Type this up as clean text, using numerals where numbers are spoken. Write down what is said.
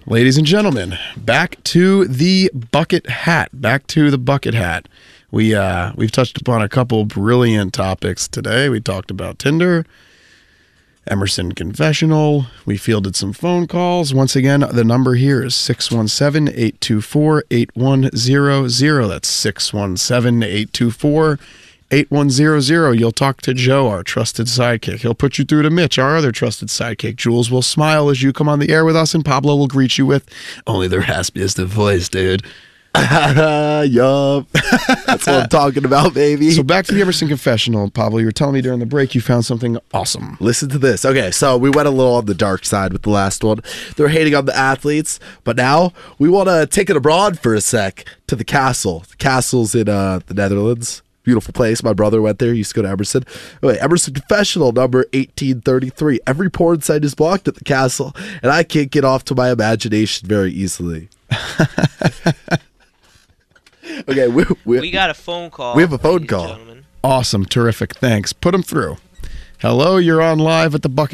Ladies and gentlemen, back to the bucket hat. We've touched upon a couple brilliant topics today. We talked about Tinder, Emerson Confessional. We fielded some phone calls. Once again, the number here is 617-824-8100. That's 617-824-8100. You'll talk to Joe, our trusted sidekick. He'll put you through to Mitch, our other trusted sidekick. Jules will smile as you come on the air with us, and Pablo will greet you with only the raspiest of voice, dude. Yup. That's what I'm talking about, baby. So back to the Emerson Confessional. Pablo, you were telling me during the break you found something awesome. Listen to this. Okay, so we went a little on the dark side with the last one. They're hating on the athletes, but now we want to take it abroad for a sec to the castle. The castle's in the Netherlands. Beautiful place. My brother went there. He used to go to Emerson. Anyway, Emerson Confessional number 1833. Every porn site is blocked at the castle, and I can't get off to my imagination very easily. Okay, we got a phone call. We have a phone call. Awesome. Terrific. Thanks. Put him through. Hello, you're on live at the Bucket